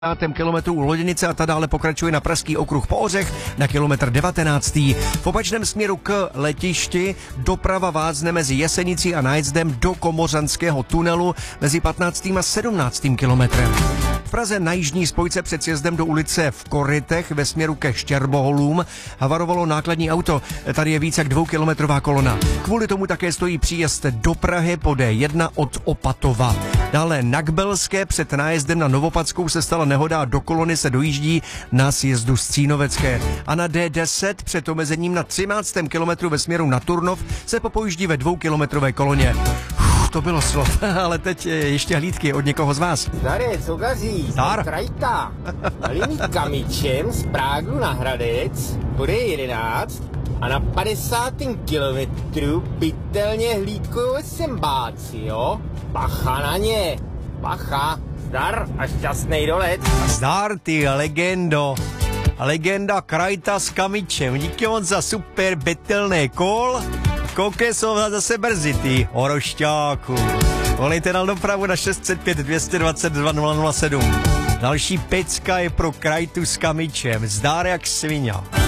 kilometru u Loděnice a ta dále pokračuje na Pražský okruh po Ořech na kilometr 19. V opačném směru k letišti doprava vázne mezi Jesenicí a nájezdem do Komořanského tunelu mezi 15. a 17. kilometrem. V Praze na jižní spojce před sjezdem do ulice v Korytech ve směru ke Štěrboholům havarovalo nákladní auto. Tady je víc jak 2kilometrová kolona. Kvůli tomu také stojí příjezd do Prahy po D1 od Opatova. Dále na Kbelské před nájezdem na Novopadskou se stala nehoda a do kolony se dojíždí na sjezdu z Cínovecké. A na D10 před omezením na 13. kilometru ve směru na Turnov se popojíždí ve 2kilometrové koloně. To bylo slov, ale teď ještě hlídky od někoho z vás. Zdare, co gaří? Zdar. Krajta. Malým Kamičem z Prágu na Hradec, bude 11 a na 50. kilometru pitelně hlídkujou sembáci, jo? Bacha na ně, bacha, zdar a šťastnej dolet. Zdar, ty legendo. Legenda Krajta s Kamičem. Díky moc za super betelné kol. Koukej jsou zase brzy, ty orošťáku. Volejte na dopravu na 605 222 007. Další pecka je pro Krajtu s Kamičem. Zdár jak sviňa.